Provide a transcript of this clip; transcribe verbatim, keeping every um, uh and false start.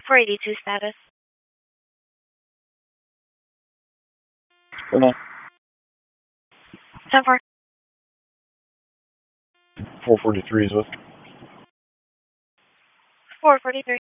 four eighty-two status. Hold on. ten four. four forty-three is what? four forty-three.